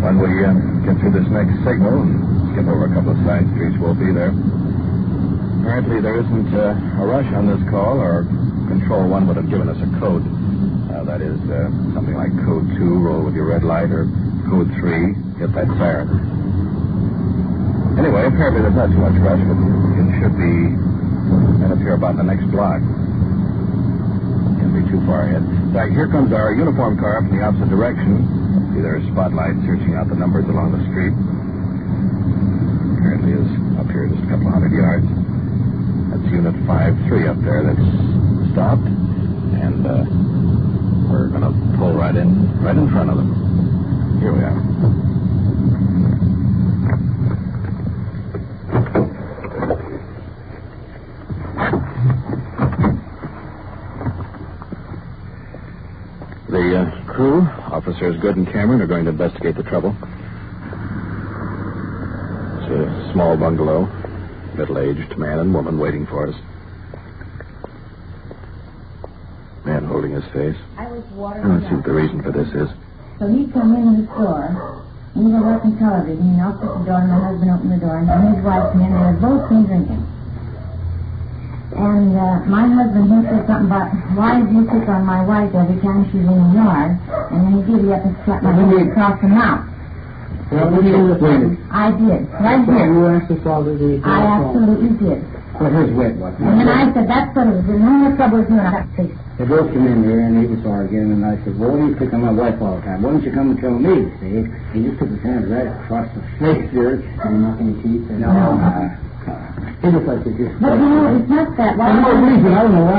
When we get through this next signal and skip over a couple of side streets, we'll be there. Apparently there isn't a rush on this call, or Control 1 would have given us a code. That is something like Code 2, roll with your red light, or Code 3, hit that siren. Anyway, apparently there's not too much rush, but it should be right up here about the next block. Can't be too far ahead. In fact, here comes our uniform car from the opposite direction. See, there are spotlights searching out the numbers along the street. Apparently is up here just a couple of 100 yards. That's Unit 5-3 up there that's stopped. And we're going to pull right in front of them. Here we are. The crew, Officers Good and Cameron, are going to investigate the trouble. It's a small bungalow, middle-aged man and woman waiting for us. Man holding his face. Let's see what the reason for this is. So he come in the store, and he was watching television. He knocked at the door, and my husband opened the door, and his wife came in, and they had both been drinking. And my husband, he said something about, why did you pick on my wife every time she's in the yard? And then he giddy up and slapped my husband across the mouth. Well, did you explain it? I did. Right here. You asked us all to do it. I absolutely did. Well, here's wet, what? And then I said, that's what it was. There's no more trouble with you, and I got to face. They both come in here, and he was arguing, and I said, well, what do you pick on my wife all the time? Why don't you come and tell me, see? He just took his hand right across the face there, and knocking his teeth. And he looked like he just... But, you know, it's not that. I don't know why.